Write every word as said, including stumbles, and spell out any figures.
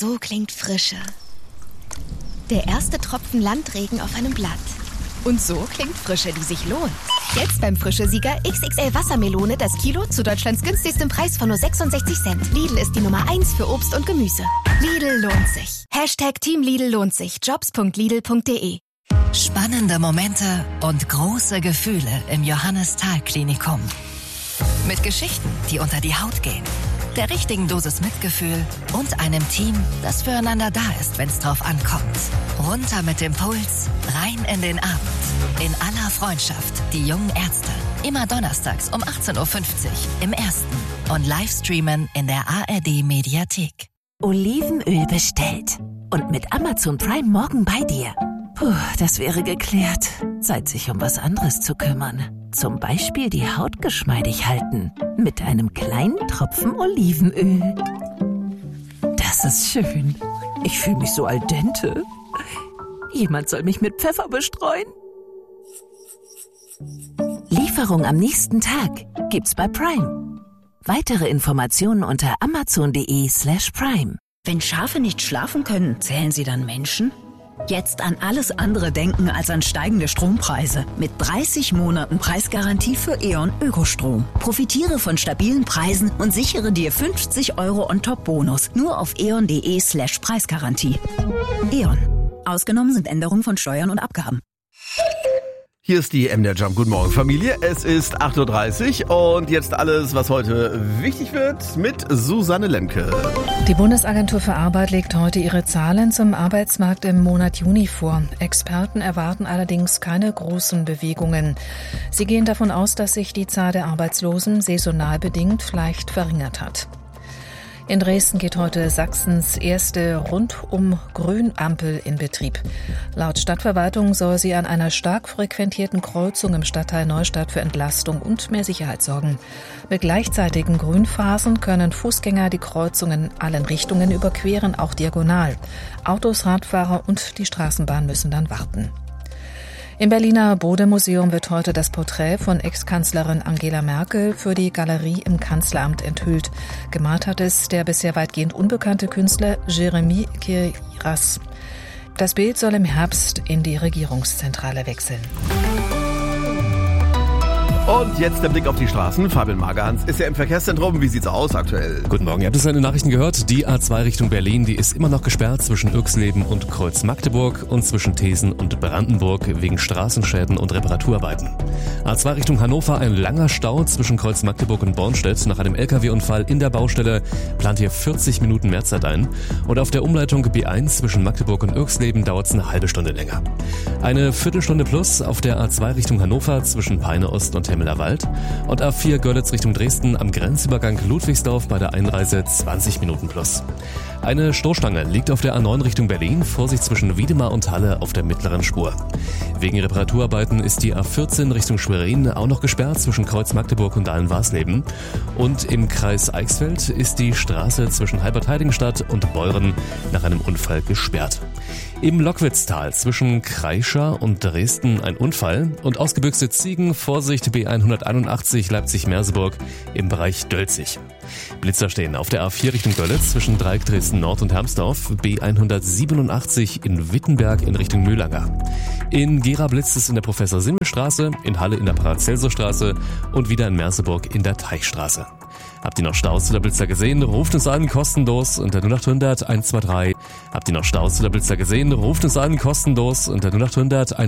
So klingt Frische. Der erste Tropfen Landregen auf einem Blatt. Und so klingt Frische, die sich lohnt. Jetzt beim Frische-Sieger X X L Wassermelone das Kilo zu Deutschlands günstigstem Preis von nur sechsundsechzig Cent. Lidl ist die Nummer eins für Obst und Gemüse. Lidl lohnt sich. Hashtag Team Lidl lohnt sich. jobs punkt lidl punkt de. Spannende Momente und große Gefühle im Johannes-Thal-Klinikum. Mit Geschichten, die unter die Haut gehen. Der richtigen Dosis Mitgefühl und einem Team, das füreinander da ist, wenn es drauf ankommt. Runter mit dem Puls, rein in den Abend. In aller Freundschaft, die jungen Ärzte. Immer donnerstags um achtzehn Uhr fünfzig im Ersten und Livestreamen in der A R D-Mediathek. Olivenöl bestellt und mit Amazon Prime morgen bei dir. Puh, das wäre geklärt. Zeit, sich um was anderes zu kümmern. Zum Beispiel die Haut geschmeidig halten. Mit einem kleinen Tropfen Olivenöl. Das ist schön. Ich fühle mich so al dente. Jemand soll mich mit Pfeffer bestreuen. Lieferung am nächsten Tag gibt's bei Prime. Weitere Informationen unter amazon.de slash prime. Wenn Schafe nicht schlafen können, zählen sie dann Menschen? Jetzt an alles andere denken als an steigende Strompreise. Mit dreißig Monaten Preisgarantie für E.ON Ökostrom. Profitiere von stabilen Preisen und sichere dir fünfzig Euro On-Top-Bonus. Nur auf eon.de slash Preisgarantie. E.ON. Ausgenommen sind Änderungen von Steuern und Abgaben. Hier ist die M D R Jump. Guten Morgen, Familie. Es ist acht Uhr dreißig und jetzt alles, was heute wichtig wird, mit Susanne Lemke. Die Bundesagentur für Arbeit legt heute ihre Zahlen zum Arbeitsmarkt im Monat Juni vor. Experten erwarten allerdings keine großen Bewegungen. Sie gehen davon aus, dass sich die Zahl der Arbeitslosen saisonal bedingt leicht verringert hat. In Dresden geht heute Sachsens erste Rundum-Grün-Ampel in Betrieb. Laut Stadtverwaltung soll sie an einer stark frequentierten Kreuzung im Stadtteil Neustadt für Entlastung und mehr Sicherheit sorgen. Mit gleichzeitigen Grünphasen können Fußgänger die Kreuzung in allen Richtungen überqueren, auch diagonal. Autos, Radfahrer und die Straßenbahn müssen dann warten. Im Berliner Bode-Museum wird heute das Porträt von Ex-Kanzlerin Angela Merkel für die Galerie im Kanzleramt enthüllt. Gemalt hat es der bisher weitgehend unbekannte Künstler Jeremy Kiras. Das Bild soll im Herbst in die Regierungszentrale wechseln. Und jetzt der Blick auf die Straßen. Fabian Magerhans ist ja im Verkehrszentrum. Wie sieht's aus aktuell? Guten Morgen. Ihr habt es in den Nachrichten gehört. Die A zwei Richtung Berlin, die ist immer noch gesperrt zwischen Irxleben und Kreuz-Magdeburg und zwischen Thesen und Brandenburg wegen Straßenschäden und Reparaturarbeiten. A zwei Richtung Hannover, ein langer Stau zwischen Kreuz-Magdeburg und Bornstedt. Nach einem L K W-Unfall in der Baustelle plant hier vierzig Minuten mehr Zeit ein. Und auf der Umleitung B eins zwischen Magdeburg und Irxleben dauert es eine halbe Stunde länger. Eine Viertelstunde plus auf der A zwei Richtung Hannover zwischen Peine Ost und Hemmeler Wald und A vier Görlitz Richtung Dresden am Grenzübergang Ludwigsdorf bei der Einreise zwanzig Minuten plus. Eine Stoßstange liegt auf der A neun Richtung Berlin, Vorsicht zwischen Wiedemar und Halle auf der mittleren Spur. Wegen Reparaturarbeiten ist die A vierzehn Richtung Schwerin auch noch gesperrt zwischen Kreuz Magdeburg und Dahlen-Warsleben. Und im Kreis Eichsfeld ist die Straße zwischen Halbert-Heiligenstadt und Beuren nach einem Unfall gesperrt. Im Lockwitztal zwischen Kreischer und Dresden ein Unfall und ausgebüxte Ziegen, Vorsicht B hunderteinundachtzig Leipzig-Merseburg im Bereich Dölzig. Blitzer stehen auf der A vier Richtung Görlitz zwischen Dreieck Dresden Nord und Hermsdorf, B hundertsiebenundachtzig in Wittenberg in Richtung Mühlanger. In Gera blitzt es in der Professor-Simmel-Straße, in Halle in der Paracelsus-Straße und wieder in Merseburg in der Teichstraße. Habt ihr noch Staus zu der Blitzer gesehen? Ruft uns an, kostenlos unter null acht hundert eins zwei drei. Habt ihr noch Staus zu der Blitzer gesehen? Ruft uns an, kostenlos unter null acht hundert eins zwei drei.